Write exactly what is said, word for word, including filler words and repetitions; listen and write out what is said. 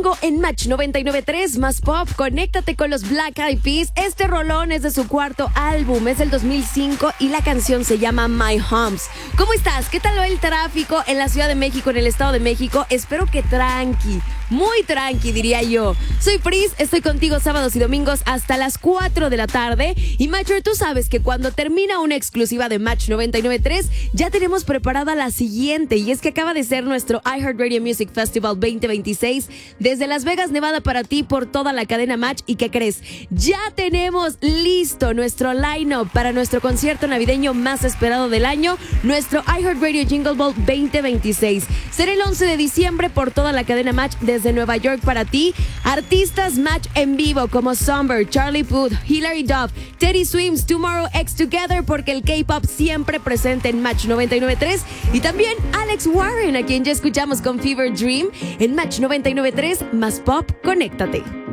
domingo en Match noventa y nueve punto tres más Pop. Conéctate con los Black Eyed Peas. Este rolón es de su cuarto álbum, es del dos mil cinco y la canción se llama My Homes. ¿Cómo estás? ¿Qué tal va el tráfico en la Ciudad de México, en el Estado de México? Espero que tranqui, muy tranqui diría yo. Soy Pris, estoy contigo sábados y domingos hasta las cuatro de la tarde. Y Matcher, tú sabes que cuando termina una exclusiva de Match noventa y nueve punto tres, ya tenemos preparada la siguiente. Y es que acaba de ser nuestro iHeartRadio Music Festival veinte veintiséis desde Las Vegas, Nevada para ti por toda la cadena Match. ¿Y qué crees? Ya tenemos listo nuestro line-up para nuestro concierto navideño más esperado del año, nuestro iHeartRadio Jingle Ball veinte veintiséis. Será el once de diciembre por toda la cadena Match desde Nueva York para ti. Artistas Match en vivo como Somber, Charlie Puth, Hilary Duff, Teddy Swims, Tomorrow X Together, porque el K-pop siempre presente en Match noventa y nueve punto tres. Y también Alex Warren, a quien ya escuchamos con Fever Dream en Match noventa y nueve punto tres más Pop. Conéctate.